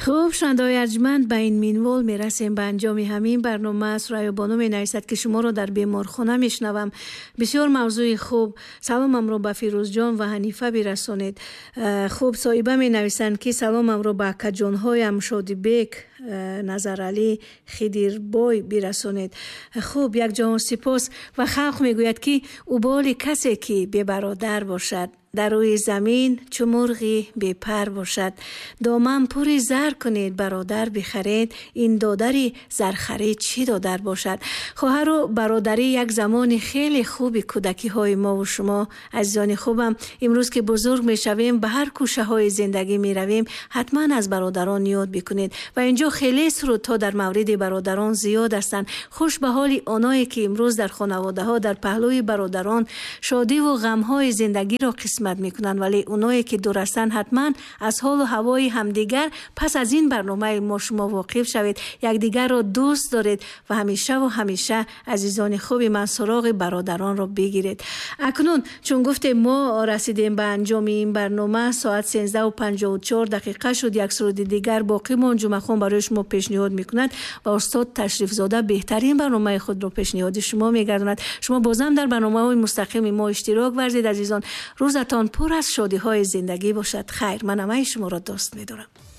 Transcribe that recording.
خب شنونده‌های ارجمند، به این منوال میرسیم به انجام همین برنامه. سرای بانو مینویسد که شما را در بیمارخانه میشنوم. بسیار موضوع خوب. سلامم را به فیروز جان و حنیفه برسانید. خوب صاحبه مینویسند که سلامم را به اکا جان‌هایم شادی بیگ، نظر علی، خدیر بای برسانید. خوب، یک جهان سپاس. و خلق میگوید که اوبال کسی که بی برادر باشد در روی زمین چو مرغی بی پر باشد. دامن پوری زر کنید برادر بخرید، این دادری زر خرید چی دادر باشد. خواهر و برادری یک زمان خیلی خوبی کودکی های ما و شما عزیزان خوبم. امروز که بزرگ می شویم به هر کوشه های زندگی می رویم حتما از برادران یاد بکنید و اینجا خیلی سرودها در مورد برادران زیاد هستند. خوش به حال آنایی که امروز در خانواده ها در پهلوی برادران شادی و غم های زندگی را قسمت میکنن، ولی اونایی که دور هستن حتما از حال و هوای همدیگر پس از این برنامه ما شما واقف شوید، یکدیگر را دوست دارید و همیشه و همیشه عزیزان خوبی من سراغ برادران را بگیرید. اکنون چون گفتیم ما رسیدیم به انجام این برنامه، ساعت 13:54 شد. یک سرود دیگر باقی ماند. جمعه خان برای شما پیشنهاد میکند و استاد تشریف زاده بهترین برنامه خود را پیشنهاد شما میگرداند. شما بازم در برنامه‌های مستقیم ما اشتراک ورزید عزیزان. روزتان پر از شادی های زندگی باشد. خیر، من همه شما را دوست می‌دارم.